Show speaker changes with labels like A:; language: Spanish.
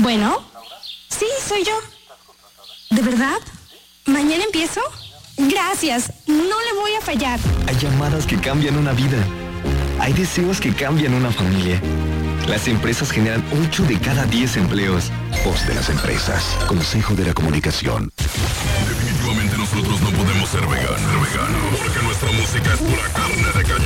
A: Bueno, sí, soy yo. ¿De verdad? ¿Mañana empiezo? Gracias, no le voy a fallar.
B: Hay llamadas que cambian una vida. Hay deseos que cambian una familia. Las empresas generan 8 de cada 10 empleos.
C: Voz de las empresas. Consejo de la Comunicación.
D: Definitivamente nosotros no podemos ser veganos, porque nuestra música es pura carne de cañón.